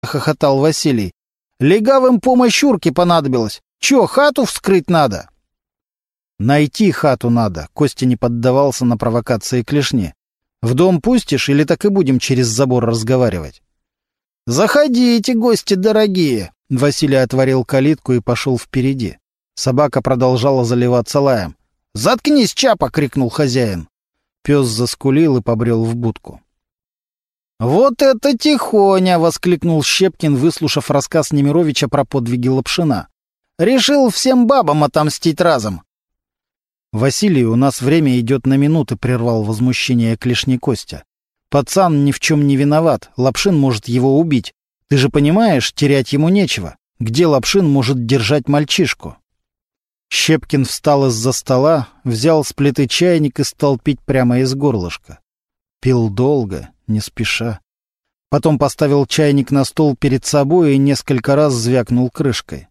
— хохотал Василий. «Легавым помощь Урке понадобилась. Чё, хату вскрыть надо?» «Найти хату надо», — Костя не поддавался на провокации клешни. «В дом пустишь или так и будем через забор разговаривать?» «Заходите, гости дорогие!» Василий отворил калитку и пошел впереди. Собака продолжала заливаться лаем. «Заткнись, Чапа!» — крикнул хозяин. Пес заскулил и побрел в будку. «Вот это тихоня!» — воскликнул Щепкин, выслушав рассказ Немировича про подвиги Лапшина. «Решил всем бабам отомстить разом!» «Василий, у нас время идет на минуты», — прервал возмущение клешни Костя. «Пацан ни в чем не виноват, Лапшин может его убить. Ты же понимаешь, терять ему нечего. Где Лапшин может держать мальчишку?» Щепкин встал из-за стола, взял с плиты чайник и стал пить прямо из горлышка. Пил долго, не спеша. Потом поставил чайник на стол перед собой и несколько раз звякнул крышкой.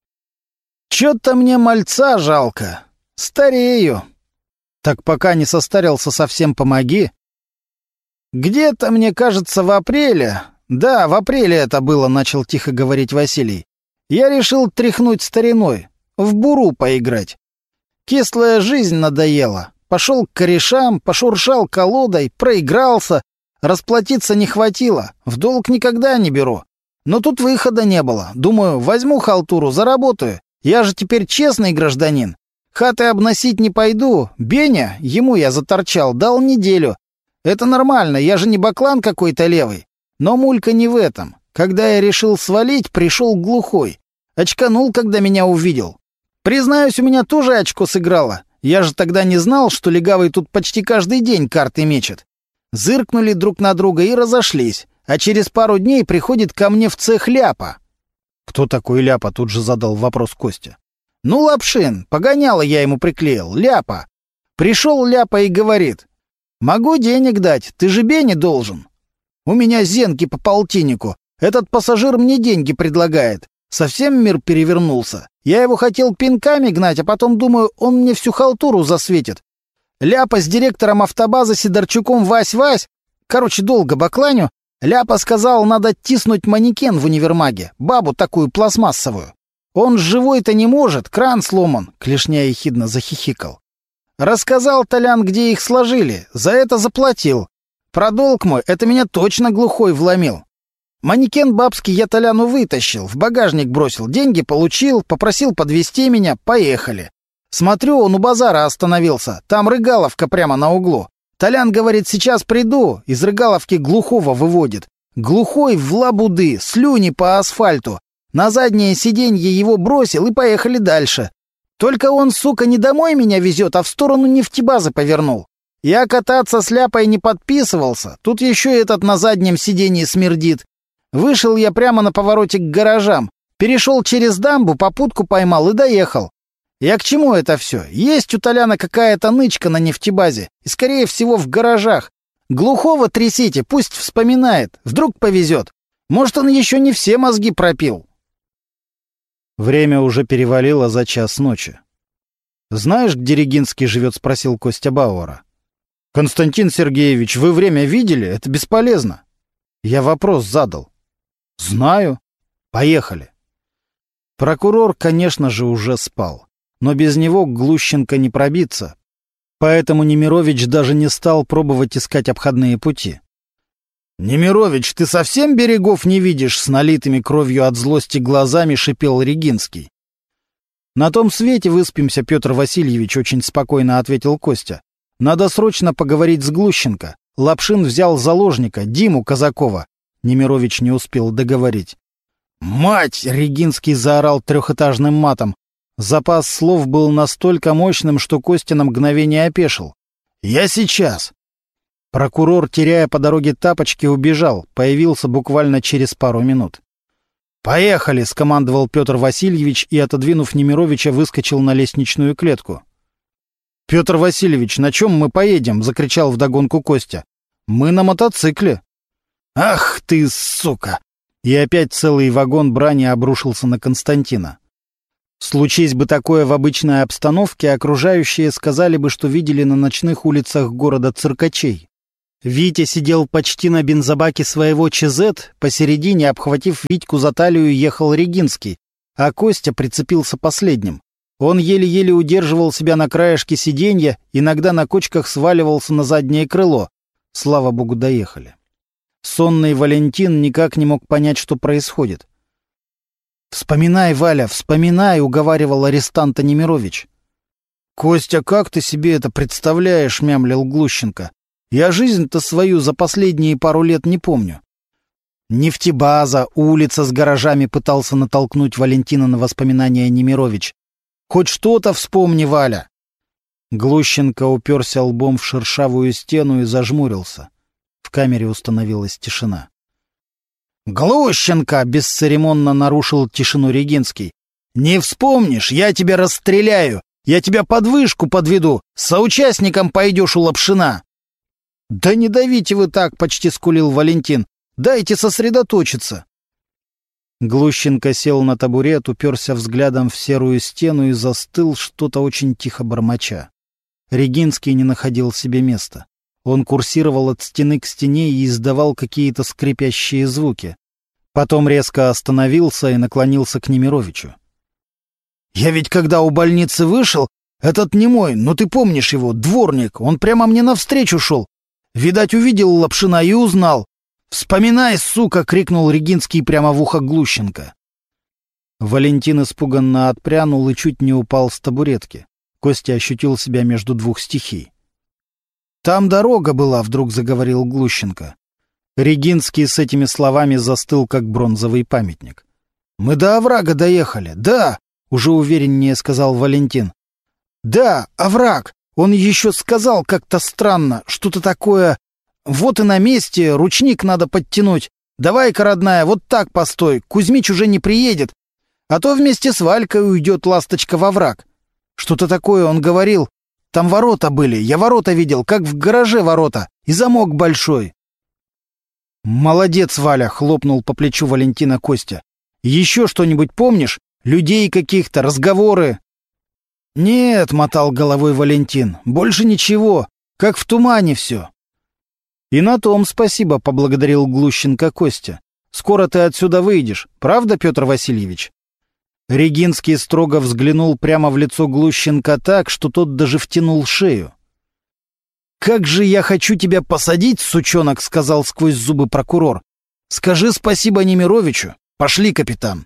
«Чё-то мне мальца жалко. Старею. Так пока не состарился совсем, помоги». «Где-то, мне кажется, в апреле...» «Да, в апреле это было», — начал тихо говорить Василий. «Я решил тряхнуть стариной, в буру поиграть. Кислая жизнь надоела. Пошел к корешам, пошуршал колодой, проигрался. Расплатиться не хватило, в долг никогда не беру. Но тут выхода не было. Думаю, возьму халтуру, заработаю. Я же теперь честный гражданин. Хаты обносить не пойду. Беня, ему я заторчал, дал неделю. Это нормально, я же не баклан какой-то левый. Но мулька не в этом. Когда я решил свалить, пришел глухой. Очканул, когда меня увидел. Признаюсь, у меня тоже очко сыграло. Я же тогда не знал, что легавый тут почти каждый день карты мечет. Зыркнули друг на друга и разошлись. А через пару дней приходит ко мне в цех Ляпа. «Кто такой Ляпа?» — тут же задал вопрос Костя. «Ну, Лапшин, погоняло я ему приклеил. Ляпа. Пришел Ляпа и говорит: могу денег дать, ты же Бене должен. У меня зенки по полтиннику. Этот пассажир мне деньги предлагает. Совсем мир перевернулся. Я его хотел пинками гнать, а потом думаю, он мне всю халтуру засветит. Ляпа с директором автобазы Сидорчуком Вась-Вась. Короче, долго бакланю. Ляпа сказал, надо тиснуть манекен в универмаге. Бабу такую пластмассовую. Он живой-то не может, кран сломан. Клешня ехидно захихикал. Рассказал Толян, где их сложили. За это заплатил. Про долг мой, это меня точно глухой вломил. Манекен бабский я Толяну вытащил, в багажник бросил, деньги получил, попросил подвезти меня, поехали. Смотрю, он у базара остановился, там рыгаловка прямо на углу. Толян говорит, сейчас приду, из рыгаловки глухого выводит. Глухой в лабуды, слюни по асфальту. На заднее сиденье его бросил и поехали дальше. Только он, сука, не домой меня везет, а в сторону нефтебазы повернул. Я кататься с Ляпой не подписывался, тут еще этот на заднем сиденье смердит. Вышел я прямо на повороте к гаражам, перешел через дамбу, попутку поймал и доехал. Я к чему это все? Есть у Толяна какая-то нычка на нефтебазе, и, скорее всего, в гаражах. Глухого трясите, пусть вспоминает, вдруг повезет. Может, он еще не все мозги пропил. Время уже перевалило за час ночи. «Знаешь, где Регинский живет?» — спросил Костя Бауэра. «Константин Сергеевич, вы время видели? Это бесполезно». Я вопрос задал. «Знаю. Поехали». Прокурор, конечно же, уже спал. Но без него к Глущенко не пробиться. Поэтому Немирович даже не стал пробовать искать обходные пути. «Немирович, ты совсем берегов не видишь?» — с налитыми кровью от злости глазами шипел Регинский. «На том свете выспимся, Петр Васильевич», — очень спокойно ответил Костя. «Надо срочно поговорить с Глущенко. Лапшин взял заложника, Диму Казакова». Немирович не успел договорить. «Мать!» — Регинский заорал трехэтажным матом. Запас слов был настолько мощным, что Костя на мгновение опешил. «Я сейчас!» Прокурор, теряя по дороге тапочки, убежал, появился буквально через пару минут. «Поехали!» — скомандовал Петр Васильевич и, отодвинув Немировича, выскочил на лестничную клетку. «Петр Васильевич, на чем мы поедем?» — закричал вдогонку Костя. «Мы на мотоцикле». «Ах ты, сука!» И опять целый вагон брани обрушился на Константина. Случись бы такое в обычной обстановке, окружающие сказали бы, что видели на ночных улицах города циркачей. Витя сидел почти на бензобаке своего ЧЗ, посередине, обхватив Витьку за талию, ехал Регинский, а Костя прицепился последним. Он еле-еле удерживал себя на краешке сиденья, иногда на кочках сваливался на заднее крыло. Слава богу, доехали. Сонный Валентин никак не мог понять, что происходит. «Вспоминай, Валя, вспоминай», — уговаривал арестанта Немирович. «Костя, как ты себе это представляешь?» — мямлил Глущенко. «Я жизнь-то свою за последние пару лет не помню». «Нефтебаза, улица с гаражами», — пытался натолкнуть Валентина на воспоминания Немирович. «Хоть что-то вспомни, Валя». Глущенко уперся лбом в шершавую стену и зажмурился. В камере установилась тишина. «Глущенко!» — бесцеремонно нарушил тишину Регинский. «Не вспомнишь, я тебя расстреляю! Я тебя под вышку подведу! Соучастником пойдешь у Лапшина!» «Да не давите вы так!» — почти скулил Валентин. «Дайте сосредоточиться!» Глущенко сел на табурет, уперся взглядом в серую стену и застыл, что-то очень тихо бормоча. Регинский не находил себе места. Он курсировал от стены к стене и издавал какие-то скрипящие звуки. Потом резко остановился и наклонился к Немировичу. «Я ведь когда у больницы вышел, этот немой, ну ты помнишь его, дворник, он прямо мне навстречу шел. Видать, увидел Лапшина и узнал. «Вспоминай, сука!» — крикнул Регинский прямо в ухо Глущенко. Валентин испуганно отпрянул и чуть не упал с табуретки. Костя ощутил себя между двух стихий. «Там дорога была», — вдруг заговорил Глущенко. Регинский с этими словами застыл, как бронзовый памятник. «Мы до оврага доехали, да!» — уже увереннее сказал Валентин. «Да, овраг! Он еще сказал как-то странно, что-то такое. Вот и на месте, ручник надо подтянуть. Давай-ка, родная, вот так постой, Кузьмич уже не приедет. А то вместе с Валькой уйдет ласточка во враг. Что-то такое он говорил. Там ворота были, я ворота видел, как в гараже ворота, и замок большой». «Молодец, Валя!» — хлопнул по плечу Валентина Костя. «Еще что-нибудь помнишь? Людей каких-то, разговоры?» «Нет», — мотал головой Валентин, — «больше ничего, как в тумане все». «И на том спасибо», — поблагодарил Глущенко Костя. «Скоро ты отсюда выйдешь, правда, Петр Васильевич?» Регинский строго взглянул прямо в лицо Глущенко так, что тот даже втянул шею. «Как же я хочу тебя посадить, сучонок», — сказал сквозь зубы прокурор. «Скажи спасибо Немировичу. Пошли, капитан».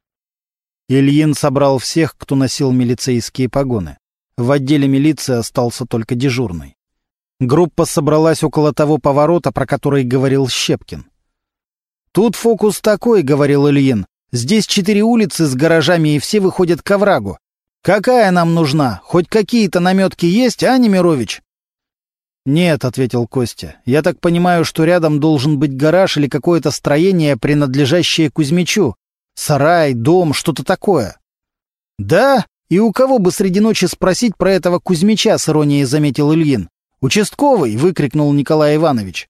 Ильин собрал всех, кто носил милицейские погоны. В отделе милиции остался только дежурный. Группа собралась около того поворота, про который говорил Щепкин. «Тут фокус такой», — говорил Ильин. «Здесь 4 улицы с гаражами, и все выходят к оврагу. Какая нам нужна? Хоть какие-то наметки есть, а, Немирович?» «Нет», — ответил Костя. «Я так понимаю, что рядом должен быть гараж или какое-то строение, принадлежащее Кузьмичу. Сарай, дом, что-то такое». «Да? И у кого бы среди ночи спросить про этого Кузьмича?» — с иронией заметил Ильин. «Участковый!» — выкрикнул Николай Иванович.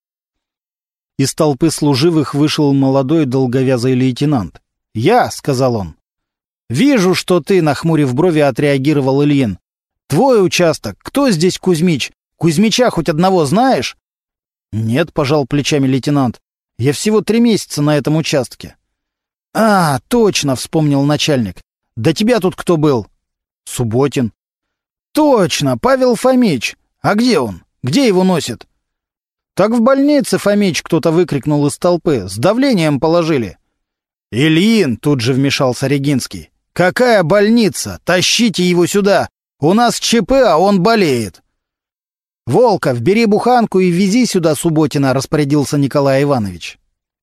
Из толпы служивых вышел молодой долговязый лейтенант. «Я!» — сказал он. «Вижу, что ты», — нахмурив брови, отреагировал Ильин. «Твой участок. Кто здесь Кузьмич? Кузьмича хоть одного знаешь?» «Нет», — пожал плечами лейтенант. «Я всего 3 месяца на этом участке». «А, точно», — вспомнил начальник. «Да тебя тут кто был?» «Субботин». «Точно, Павел Фомич. А где он? Где его носит?» «Так в больнице, Фомич», — кто-то выкрикнул из толпы. «С давлением положили». «Ильин», — тут же вмешался Регинский. «Какая больница? Тащите его сюда! У нас ЧП, а он болеет!» «Волков, бери буханку и вези сюда Субботина», — распорядился Николай Иванович.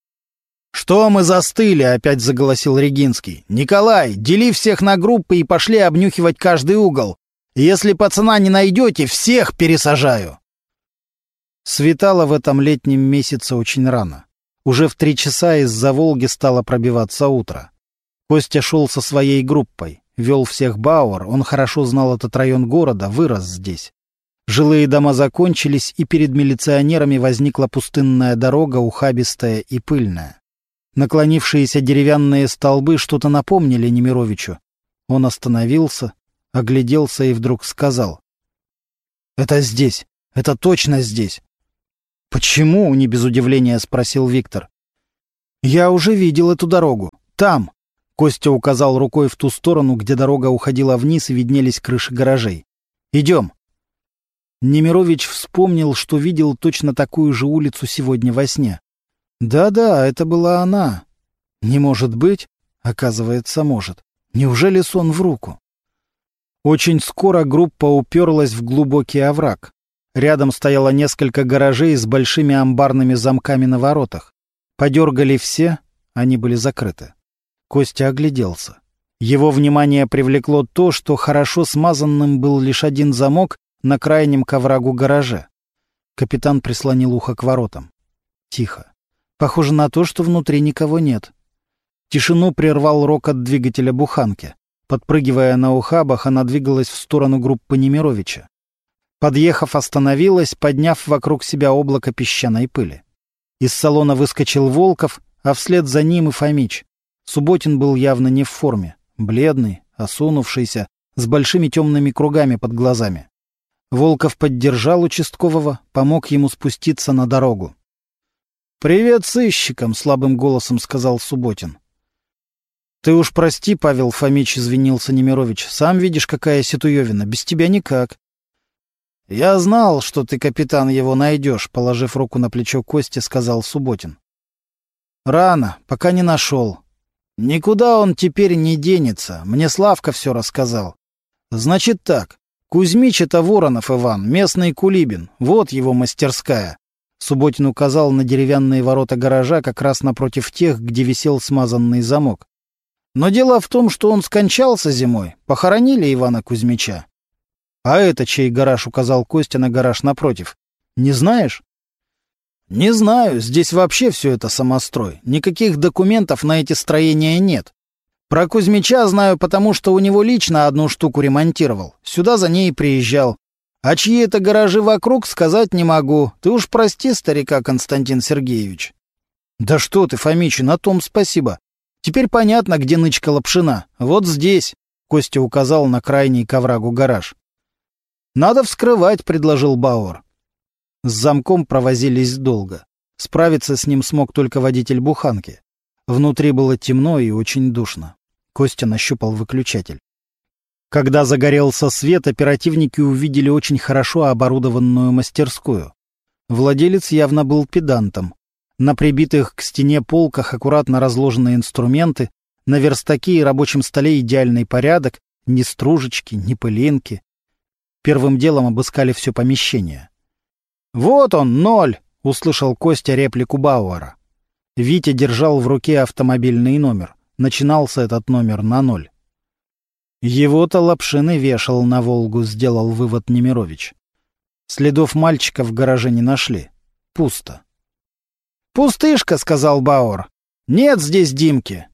«Что мы застыли?» — опять заголосил Регинский. «Николай, дели всех на группы и пошли обнюхивать каждый угол. Если пацана не найдете, всех пересажаю». Светало в этом летнем месяце очень рано. Уже в 3 часа из-за Волги стало пробиваться утро. Костя шел со своей группой, вел всех Бауэр, он хорошо знал этот район города, вырос здесь. Жилые дома закончились, и перед милиционерами возникла пустынная дорога, ухабистая и пыльная. Наклонившиеся деревянные столбы что-то напомнили Немировичу. Он остановился, огляделся и вдруг сказал: «Это здесь, это точно здесь». «Почему?» — не без удивления спросил Виктор. «Я уже видел эту дорогу. Там!» — Костя указал рукой в ту сторону, где дорога уходила вниз и виднелись крыши гаражей. «Идем!» Немирович вспомнил, что видел точно такую же улицу сегодня во сне. Да-да, это была она. Не может быть? Оказывается, может. Неужели сон в руку? Очень скоро группа уперлась в глубокий овраг. Рядом стояло несколько гаражей с большими амбарными замками на воротах. Подергали все, они были закрыты. Костя огляделся. Его внимание привлекло то, что хорошо смазанным был лишь один замок на крайнем к оврагу гараже. Капитан прислонил ухо к воротам. Тихо. Похоже на то, что внутри никого нет. Тишину прервал рокот двигателя буханки. Подпрыгивая на ухабах, она двигалась в сторону группы Немировича. Подъехав, остановилась, подняв вокруг себя облако песчаной пыли. Из салона выскочил Волков, а вслед за ним и Фомич. Субботин был явно не в форме. Бледный, осунувшийся, с большими темными кругами под глазами. Волков поддержал участкового, помог ему спуститься на дорогу. «Привет сыщикам!» — слабым голосом сказал Субботин. «Ты уж прости, Павел Фомич», — извинился Немирович. «Сам видишь, какая ситуевина. Без тебя никак». «Я знал, что ты, капитан, его найдешь», — положив руку на плечо Кости, сказал Субботин. «Рано, пока не нашел. Никуда он теперь не денется. Мне Славка все рассказал. Значит так, Кузьмич — это Воронов Иван, местный кулибин. Вот его мастерская». Субботин указал на деревянные ворота гаража как раз напротив тех, где висел смазанный замок. Но дело в том, что он скончался зимой. Похоронили Ивана Кузьмича. «А это чей гараж?» — указал Костя на гараж напротив. «Не знаешь?» «Не знаю. Здесь вообще все это самострой. Никаких документов на эти строения нет. Про Кузьмича знаю, потому что у него лично одну штуку ремонтировал. Сюда за ней и приезжал. А чьи это гаражи вокруг, сказать не могу. Ты уж прости, старика Константин Сергеевич». «Да что ты, Фомич, на том спасибо. Теперь понятно, где нычка Лапшина. Вот здесь», — Костя указал на крайний к оврагу гараж. «Надо вскрывать», — предложил Бауэр. С замком провозились долго. Справиться с ним смог только водитель буханки. Внутри было темно и очень душно. Костя нащупал выключатель. Когда загорелся свет, оперативники увидели очень хорошо оборудованную мастерскую. Владелец явно был педантом. На прибитых к стене полках аккуратно разложены инструменты, на верстаке и рабочем столе идеальный порядок, ни стружечки, ни пылинки. Первым делом обыскали все помещение. «Вот он, 0!» — услышал Костя реплику Бауэра. Витя держал в руке автомобильный номер. Начинался этот номер на 0. Его-то Лапшин и вешал на «Волгу», сделал вывод Немирович. Следов мальчика в гараже не нашли. Пусто. «Пустышка», — сказал Бауэр. «Нет здесь Димки».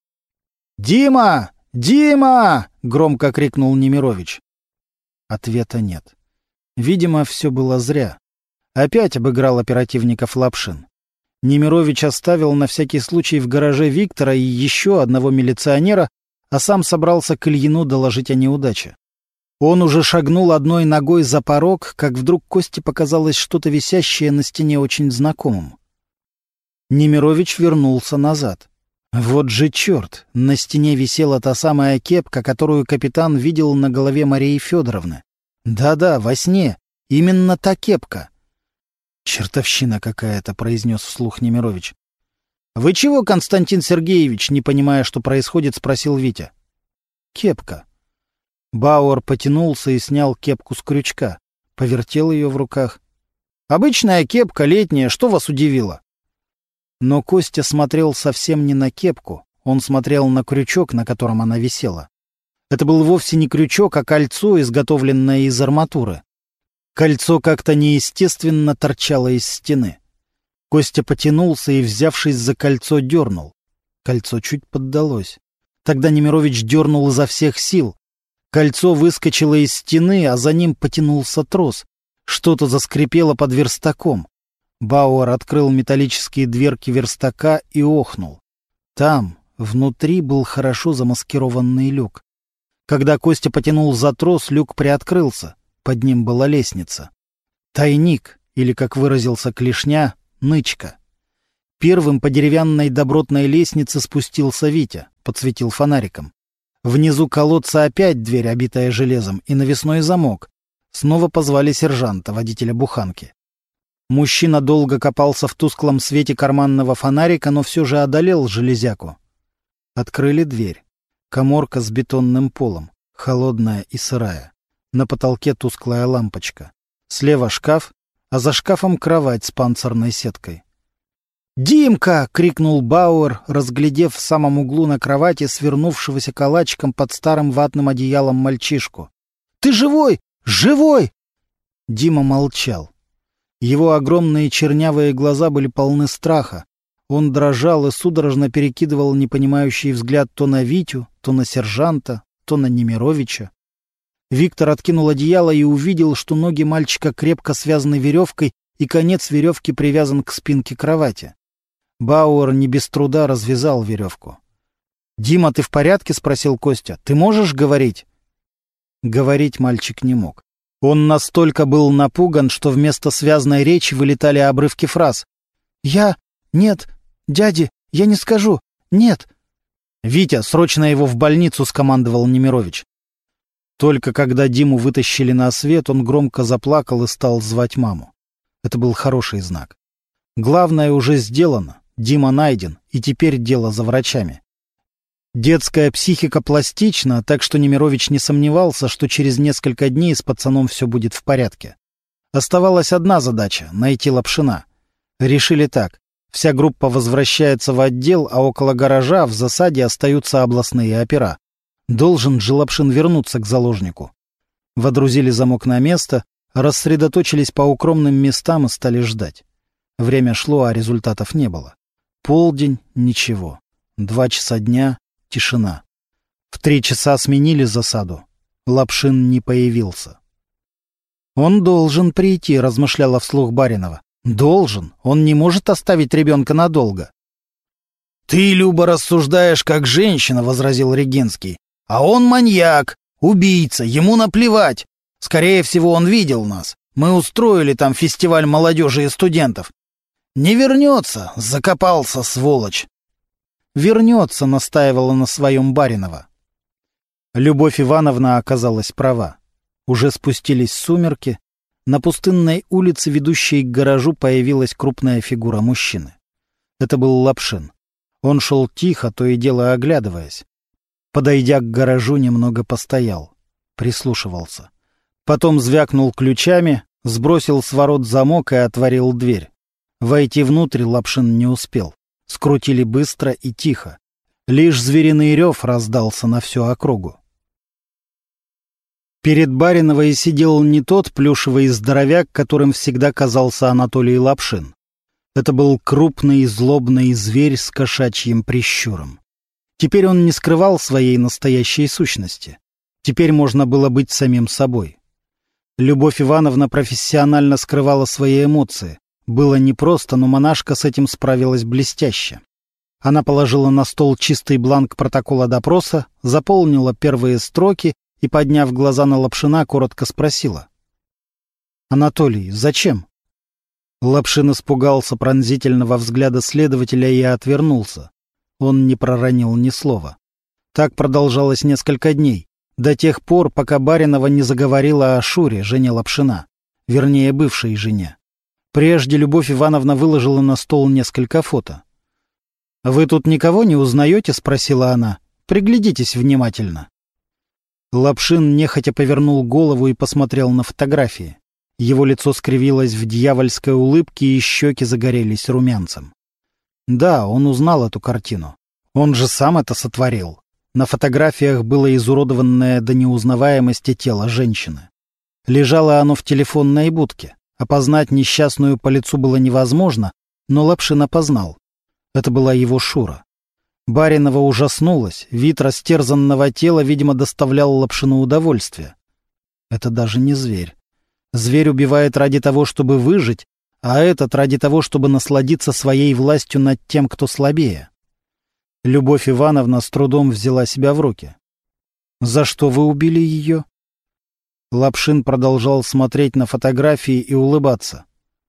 «Дима! Дима!» — громко крикнул Немирович. Ответа нет. Видимо, все было зря. Опять обыграл оперативников Лапшин. Немирович оставил на всякий случай в гараже Виктора и еще одного милиционера, а сам собрался к Ильину доложить о неудаче. Он уже шагнул одной ногой за порог, как вдруг Косте показалось что-то висящее на стене очень знакомым. Немирович вернулся назад. Вот же черт! На стене висела та самая кепка, которую капитан видел на голове Марии Федоровны. Да-да, во сне. Именно та кепка. «Чертовщина какая-то», — произнес вслух Немирович. «Вы чего, Константин Сергеевич?» — не понимая, что происходит, спросил Витя. «Кепка». Бауэр потянулся и снял кепку с крючка. Повертел ее в руках. «Обычная кепка, летняя. Что вас удивило?» Но Костя смотрел совсем не на кепку. Он смотрел на крючок, на котором она висела. Это был вовсе не крючок, а кольцо, изготовленное из арматуры. Кольцо как-то неестественно торчало из стены. Костя потянулся и, взявшись за кольцо, дернул. Кольцо чуть поддалось. Тогда Немирович дернул изо всех сил. Кольцо выскочило из стены, а за ним потянулся трос. Что-то заскрипело под верстаком. Бауэр открыл металлические дверки верстака и охнул. Там, внутри, был хорошо замаскированный люк. Когда Костя потянул за трос, люк приоткрылся. Под ним была лестница. Тайник, или, как выразился Клешня, нычка. Первым по деревянной добротной лестнице спустился Витя, подсветил фонариком. Внизу колодца опять дверь, обитая железом, и навесной замок. Снова позвали сержанта, водителя буханки. Мужчина долго копался в тусклом свете карманного фонарика, но все же одолел железяку. Открыли дверь. Каморка с бетонным полом, холодная и сырая. На потолке тусклая лампочка. Слева шкаф, а за шкафом кровать с панцирной сеткой. «Димка!» — крикнул Бауэр, разглядев в самом углу на кровати свернувшегося калачиком под старым ватным одеялом мальчишку. «Ты живой? Живой!» Дима молчал. Его огромные чернявые глаза были полны страха. Он дрожал и судорожно перекидывал непонимающий взгляд то на Витю, то на сержанта, то на Немировича. Виктор откинул одеяло и увидел, что ноги мальчика крепко связаны веревкой, и конец веревки привязан к спинке кровати. Бауэр не без труда развязал веревку. «Дима, ты в порядке?» — спросил Костя. «Ты можешь говорить?» Говорить мальчик не мог. Он настолько был напуган, что вместо связной речи вылетали обрывки фраз. «Я... Нет... Дяди... Я не скажу... Нет...» «Витя, срочно его в больницу!» — скомандовал Немирович. Только когда Диму вытащили на свет, он громко заплакал и стал звать маму. Это был хороший знак. Главное уже сделано. Дима найден, и теперь дело за врачами. Детская психика пластична, так что Немирович не сомневался, что через несколько дней с пацаном все будет в порядке. Оставалась одна задача — найти Лапшина. Решили так. Вся группа возвращается в отдел, а около гаража в засаде остаются областные опера. Должен же Лапшин вернуться к заложнику. Водрузили замок на место, рассредоточились по укромным местам и стали ждать. Время шло, а результатов не было. Полдень — ничего. 2 часа дня — тишина. В 3 часа сменили засаду. Лапшин не появился. «Он должен прийти», — размышляла вслух Баринова. «Должен. Он не может оставить ребенка надолго». «Ты, Люба, рассуждаешь как женщина», — возразил Регинский. «А он маньяк, убийца, ему наплевать. Скорее всего, он видел нас. Мы устроили там фестиваль молодежи и студентов. Не вернется, закопался, сволочь». «Вернется», — настаивала на своем Баринова. Любовь Ивановна оказалась права. Уже спустились сумерки. На пустынной улице, ведущей к гаражу, появилась крупная фигура мужчины. Это был Лапшин. Он шел тихо, то и дело оглядываясь. Подойдя к гаражу, немного постоял. Прислушивался. Потом звякнул ключами, сбросил с ворот замок и отворил дверь. Войти внутрь Лапшин не успел. Скрутили быстро и тихо. Лишь звериный рев раздался на всю округу. Перед Бариновой сидел не тот плюшевый здоровяк, которым всегда казался Анатолий Лапшин. Это был крупный злобный зверь с кошачьим прищуром. Теперь он не скрывал своей настоящей сущности. Теперь можно было быть самим собой. Любовь Ивановна профессионально скрывала свои эмоции. Было непросто, но монашка с этим справилась блестяще. Она положила на стол чистый бланк протокола допроса, заполнила первые строки и, подняв глаза на Лапшина, коротко спросила. «Анатолий, зачем?» Лапшин испугался пронзительного взгляда следователя и отвернулся. Он не проронил ни слова. Так продолжалось несколько дней, до тех пор, пока Баринова не заговорила о Шуре, жене Лапшина, вернее, бывшей жене. Прежде Любовь Ивановна выложила на стол несколько фото. «Вы тут никого не узнаете?» — спросила она. «Приглядитесь внимательно». Лапшин нехотя повернул голову и посмотрел на фотографии. Его лицо скривилось в дьявольской улыбке, и щеки загорелись румянцем. Да, он узнал эту картину. Он же сам это сотворил. На фотографиях было изуродованное до неузнаваемости тело женщины. Лежало оно в телефонной будке. Опознать несчастную по лицу было невозможно, но Лапшин опознал. Это была его Шура. Баринова ужаснулась. Вид растерзанного тела, видимо, доставлял Лапшину удовольствие. Это даже не зверь. Зверь убивает ради того, чтобы выжить, а этот ради того, чтобы насладиться своей властью над тем, кто слабее. Любовь Ивановна с трудом взяла себя в руки. «За что вы убили ее?» Лапшин продолжал смотреть на фотографии и улыбаться.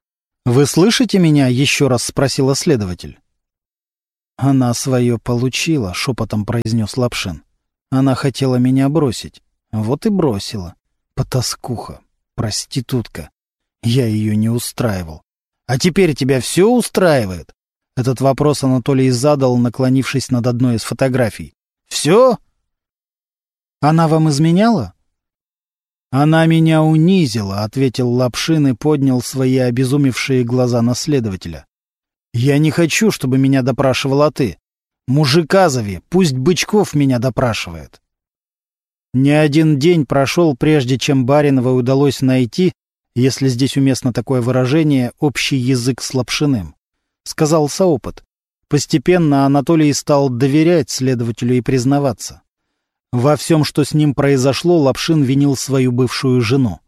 «Вы слышите меня?» — еще раз спросила следователь. «Она свое получила», — шепотом произнес Лапшин. «Она хотела меня бросить. Вот и бросила. Потаскуха, проститутка. Я ее не устраивал. А теперь тебя все устраивает?» Этот вопрос Анатолий задал, наклонившись над одной из фотографий. «Все?» «Она вам изменяла?» «Она меня унизила», — ответил Лапшин и поднял свои обезумевшие глаза на следователя. «Я не хочу, чтобы меня допрашивала ты. Мужика зови, пусть Бычков меня допрашивает». Не один день прошел, прежде чем Бариновой удалось найти, если здесь уместно такое выражение, общий язык с Лапшиным. Сказался опыт. Постепенно Анатолий стал доверять следователю и признаваться. Во всем, что с ним произошло, Лапшин винил свою бывшую жену.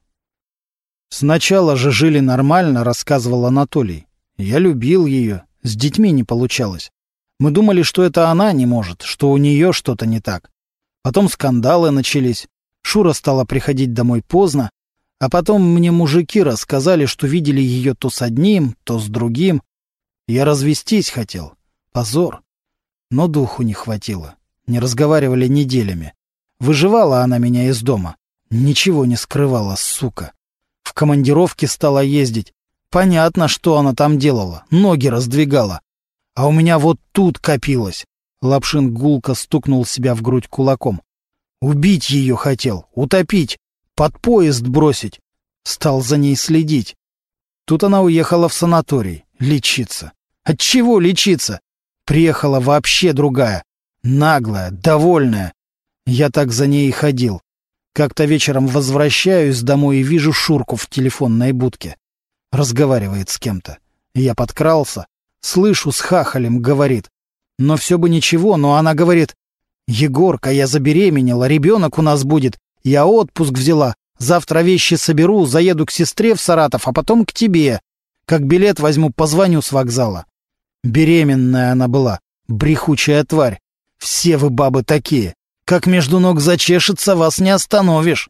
«Сначала же жили нормально», — рассказывал Анатолий. «Я любил ее, с детьми не получалось. Мы думали, что это она не может, что у нее что-то не так. Потом скандалы начались. Шура стала приходить домой поздно, а потом мне мужики рассказали, что видели ее то с одним, то с другим. Я развестись хотел. Позор. Но духу не хватило. Не разговаривали неделями. Выживала она меня из дома. Ничего не скрывала, сука. В командировке стала ездить. Понятно, что она там делала. Ноги раздвигала. А у меня вот тут копилось». Лапшин гулко стукнул себя в грудь кулаком. «Убить ее хотел, утопить, под поезд бросить. Стал за ней следить. Тут она уехала в санаторий. Лечиться. От чего лечиться? Приехала вообще другая. Наглая, довольная. Я так за ней и ходил. Как-то вечером возвращаюсь домой и вижу Шурку в телефонной будке. Разговаривает с кем-то. Я подкрался. Слышу, с хахалем говорит. Но все бы ничего, но она говорит: «Егорка, я забеременела, ребенок у нас будет. Я отпуск взяла. Завтра вещи соберу, заеду к сестре в Саратов, а потом к тебе. Как билет возьму, позвоню с вокзала». Беременная она была. Брехучая тварь. Все вы бабы такие. Как между ног зачешется, вас не остановишь.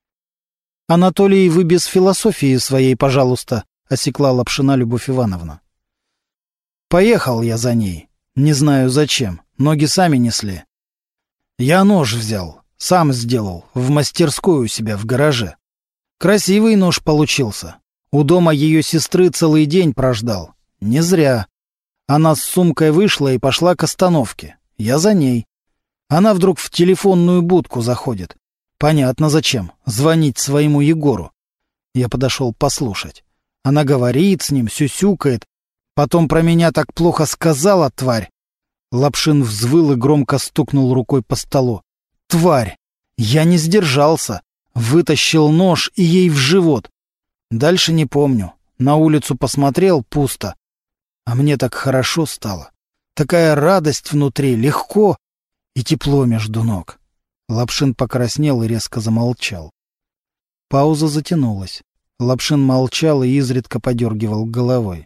«Анатолий, вы без философии своей, пожалуйста», — осекла Лапшина Любовь Ивановна. «Поехал я за ней. Не знаю зачем. Ноги сами несли. Я нож взял. Сам сделал. В мастерской у себя в гараже. Красивый нож получился. У дома ее сестры целый день прождал. Не зря. Она с сумкой вышла и пошла к остановке. Я за ней. Она вдруг в телефонную будку заходит. Понятно зачем. Звонить своему Егору. Я подошел послушать. Она говорит с ним, сюсюкает. Потом про меня так плохо сказала, тварь. Лапшин взвыл и громко стукнул рукой по столу. Тварь! Я не сдержался. Вытащил нож и ей в живот. Дальше не помню. На улицу посмотрел — пусто. А мне так хорошо стало. Такая радость внутри, легко и тепло между ног. Лапшин покраснел и резко замолчал. Пауза затянулась. Лапшин молчал и изредка подергивал головой.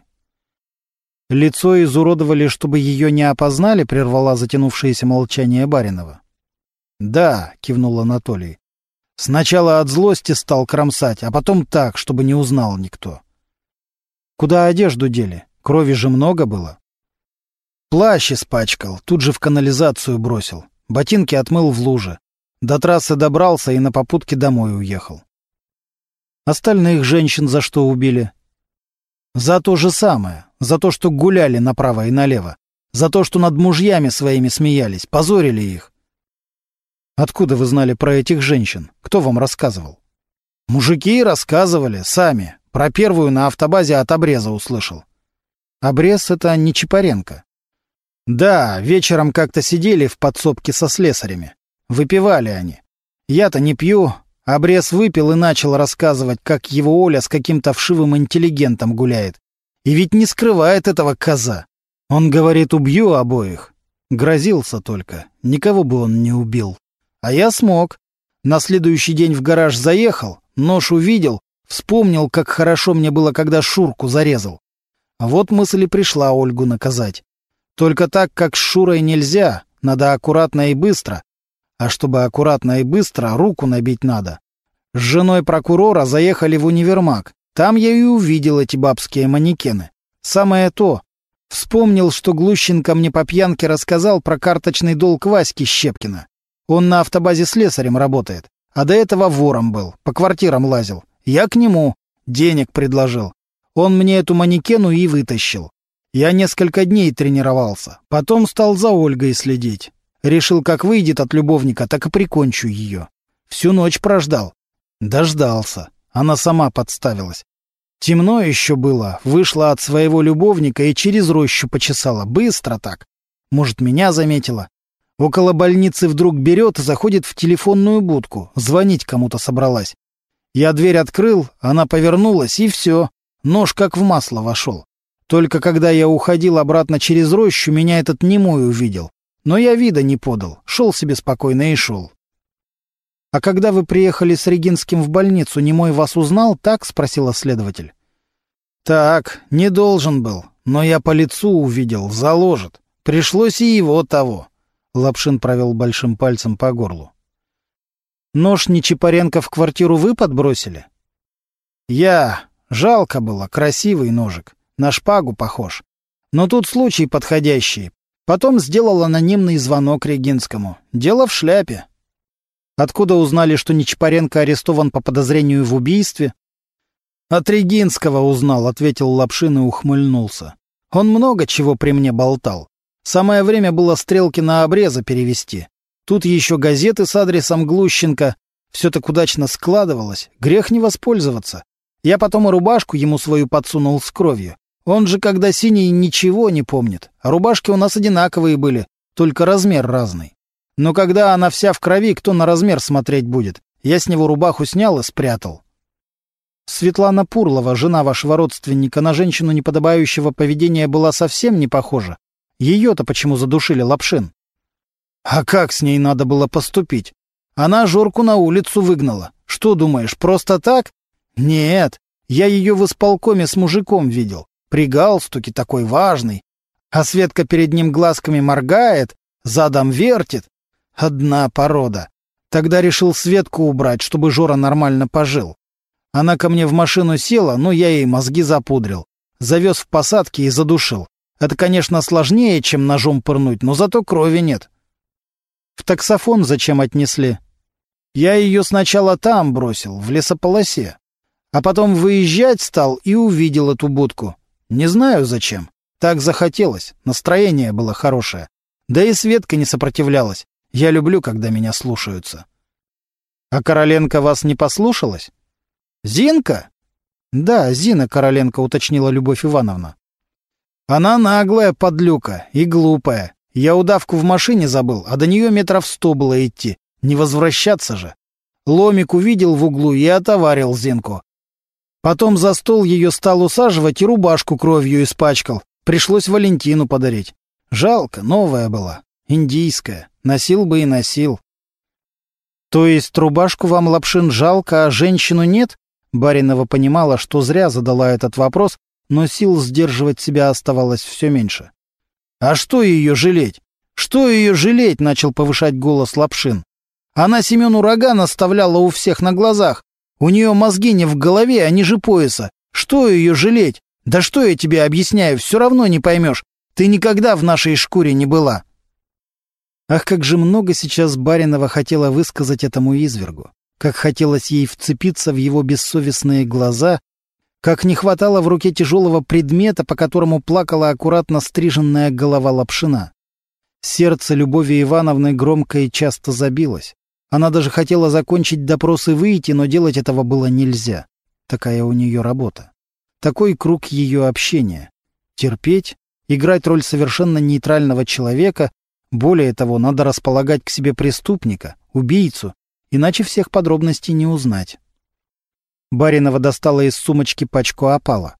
«Лицо изуродовали, чтобы ее не опознали», — прервала затянувшееся молчание Баринова. «Да», — кивнул Анатолий. «Сначала от злости стал кромсать, а потом так, чтобы не узнал никто». «Куда одежду дели? Крови же много было». «Плащ испачкал, тут же в канализацию бросил. Ботинки отмыл в луже. До трассы добрался и на попутке домой уехал». «Остальных женщин за что убили?» «За то же самое. За то, что гуляли направо и налево. За то, что над мужьями своими смеялись, позорили их». «Откуда вы знали про этих женщин? Кто вам рассказывал?» «Мужики рассказывали, сами. Про первую на автобазе от обреза услышал». «Обрез — это не Чапаренко?» «Да, вечером как-то сидели в подсобке со слесарями. Выпивали они. Я-то не пью. Обрез выпил и начал рассказывать, как его Оля с каким-то вшивым интеллигентом гуляет. И ведь не скрывает этого коза. Он говорит: убью обоих. Грозился только. Никого бы он не убил. А я смог. На следующий день в гараж заехал, нож увидел, вспомнил, как хорошо мне было, когда Шурку зарезал. Вот мысль и пришла Ольгу наказать. Только так, как с Шурой, нельзя. Надо аккуратно и быстро. А чтобы аккуратно и быстро, руку набить надо. С женой прокурора заехали в универмаг. Там я и увидел эти бабские манекены. Самое то. Вспомнил, что Глущенко мне по пьянке рассказал про карточный долг Васьки Щепкина. Он на автобазе слесарем работает, а до этого вором был, по квартирам лазил. Я к нему денег предложил. Он мне эту манекену и вытащил. Я несколько дней тренировался, потом стал за Ольгой следить. Решил, как выйдет от любовника, так и прикончу ее. Всю ночь прождал. Дождался. Она сама подставилась. Темно еще было, вышла от своего любовника и через рощу почесала. Быстро так. Может, меня заметила. Около больницы вдруг берет и заходит в телефонную будку. Звонить кому-то собралась. Я дверь открыл, она повернулась, и все. Нож как в масло вошел. Только когда я уходил обратно через рощу, меня этот немой увидел. Но я вида не подал. Шел себе спокойно и шел. «А когда вы приехали с Регинским в больницу, немой вас узнал, так?» — спросила следователь. «Так, не должен был. Но я по лицу увидел, заложит. Пришлось и его того». Лапшин провел большим пальцем по горлу. «Нож Нечипаренко в квартиру вы подбросили?» «Я. Жалко было, красивый ножик. На шпагу похож. Но тут случай подходящий. Потом сделал анонимный звонок Регинскому. Дело в шляпе». «Откуда узнали, что Нечипаренко арестован по подозрению в убийстве?» «От Регинского узнал», — ответил Лапшин и ухмыльнулся. «Он много чего при мне болтал. Самое время было стрелки на обреза перевести. Тут еще газеты с адресом Глущенко. Все так удачно складывалось. Грех не воспользоваться. Я потом и рубашку ему свою подсунул с кровью. Он же, когда синий, ничего не помнит. А рубашки у нас одинаковые были, только размер разный. Но когда она вся в крови, кто на размер смотреть будет? Я с него рубаху снял и спрятал». «Светлана Пурлова, жена вашего родственника, на женщину неподобающего поведения была совсем не похожа. Ее-то почему задушили, Лапшин?» «А как с ней надо было поступить? Она Жорку на улицу выгнала. Что думаешь, просто так? Нет, я ее в исполкоме с мужиком видел. При галстуке такой важный. А Светка перед ним глазками моргает, задом вертит. Одна порода. Тогда решил Светку убрать, чтобы Жора нормально пожил. Она ко мне в машину села, но я ей мозги запудрил. Завез в посадке и задушил. Это, конечно, сложнее, чем ножом пырнуть, но зато крови нет». «В таксофон зачем отнесли?» «Я ее сначала там бросил, в лесополосе. А потом выезжать стал и увидел эту будку. Не знаю зачем. Так захотелось, настроение было хорошее. Да и Светка не сопротивлялась. Я люблю, когда меня слушаются». «А Короленко вас не послушалась?» «Зинка?» «Да, Зина Короленко», — уточнила Любовь Ивановна. «Она наглая подлюка и глупая. Я удавку в машине забыл, а до нее метров 100 было идти. Не возвращаться же. Ломик увидел в углу и отоварил Зинку. Потом за стол ее стал усаживать и рубашку кровью испачкал. Пришлось Валентину подарить. Жалко, новая была, индийская. Носил бы и носил». «То есть рубашку вам, Лапшин, жалко, а женщину нет?» Баринова понимала, что зря задала этот вопрос, но сил сдерживать себя оставалось все меньше. «А что ее жалеть? Что ее жалеть?» — начал повышать голос Лапшин. «Она Семену рога наставляла у всех на глазах. У нее мозги не в голове, а ниже пояса. Что ее жалеть? Да что я тебе объясняю, все равно не поймешь. Ты никогда в нашей шкуре не была». Ах, как же много сейчас Баринова хотела высказать этому извергу. Как хотелось ей вцепиться в его бессовестные глаза, как не хватало в руке тяжелого предмета, по которому плакала аккуратно стриженная голова Лапшина. Сердце Любови Ивановны громко и часто забилось. Она даже хотела закончить допрос и выйти, но делать этого было нельзя. Такая у нее работа. Такой круг ее общения. Терпеть, играть роль совершенно нейтрального человека, более того, надо располагать к себе преступника, убийцу, иначе всех подробностей не узнать. Баринова достала из сумочки пачку опала.